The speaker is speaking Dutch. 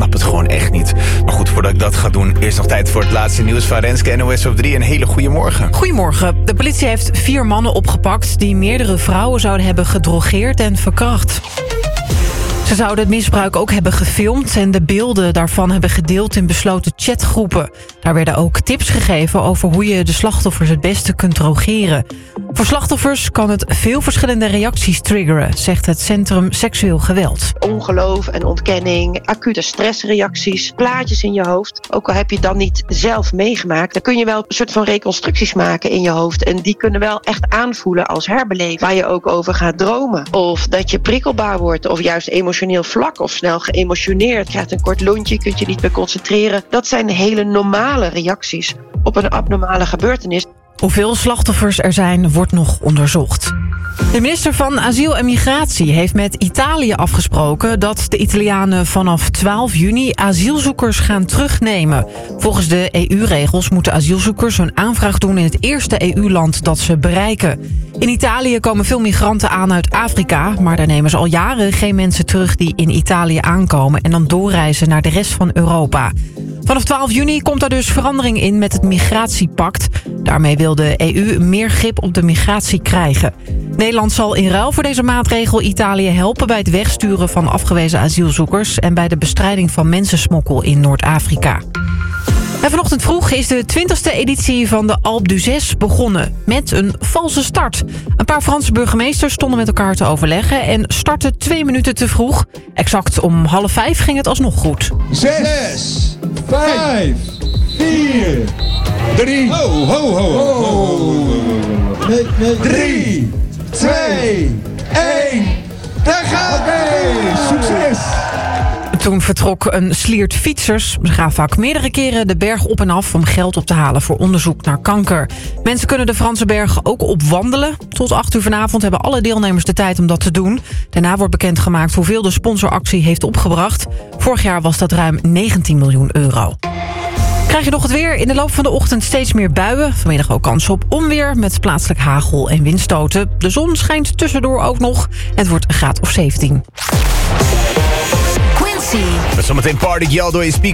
snap het gewoon echt niet. Maar goed, voordat ik dat ga doen, eerst nog tijd voor het laatste nieuws van Renske NOS op 3. Een hele goede morgen. Goedemorgen. De politie heeft 4 mannen opgepakt die meerdere vrouwen zouden hebben gedrogeerd en verkracht. Ze zouden het misbruik ook hebben gefilmd en de beelden daarvan hebben gedeeld in besloten chatgroepen. Daar werden ook tips gegeven over hoe je de slachtoffers het beste kunt drogeren. Voor slachtoffers kan het veel verschillende reacties triggeren, zegt het Centrum Seksueel Geweld. Ongeloof en ontkenning, acute stressreacties, plaatjes in je hoofd. Ook al heb je het dan niet zelf meegemaakt, dan kun je wel een soort van reconstructies maken in je hoofd. En die kunnen wel echt aanvoelen als herbeleving, waar je ook over gaat dromen. Of dat je prikkelbaar wordt, of juist emotioneel vlak of snel geëmotioneerd. Je krijgt een kort lontje, kunt je niet meer concentreren. Dat zijn hele normale reacties op een abnormale gebeurtenis. Hoeveel slachtoffers er zijn, wordt nog onderzocht. De minister van Asiel en Migratie heeft met Italië afgesproken dat de Italianen vanaf 12 juni asielzoekers gaan terugnemen. Volgens de EU-regels moeten asielzoekers hun aanvraag doen in het eerste EU-land dat ze bereiken. In Italië komen veel migranten aan uit Afrika, maar daar nemen ze al jaren geen mensen terug die in Italië aankomen en dan doorreizen naar de rest van Europa. Vanaf 12 juni komt er dus verandering in met het migratiepact. Daarmee wil de EU meer grip op de migratie krijgen. Nederland zal in ruil voor deze maatregel Italië helpen bij het wegsturen van afgewezen asielzoekers en bij de bestrijding van mensensmokkel in Noord-Afrika. En vanochtend vroeg is de 20e editie van de Alpe d'Huez begonnen. Met een valse start. Een paar Franse burgemeesters stonden met elkaar te overleggen en startten 2 minuten te vroeg. Exact om 4:30 ging het alsnog goed. 6, 5, 4, 3, 3, 2, 1, daar gaat hij! Succes! Toen vertrok een sliert fietsers. Ze gaan vaak meerdere keren de berg op en af om geld op te halen voor onderzoek naar kanker. Mensen kunnen de Franse berg ook opwandelen. Tot 8 uur vanavond hebben alle deelnemers de tijd om dat te doen. Daarna wordt bekendgemaakt hoeveel de sponsoractie heeft opgebracht. Vorig jaar was dat ruim 19 miljoen euro. Krijg je nog het weer? In de loop van de ochtend steeds meer buien. Vanmiddag ook kans op onweer met plaatselijk hagel en windstoten. De zon schijnt tussendoor ook nog. Het wordt een graad of 17. Met zometeen Party Girl door je speaker.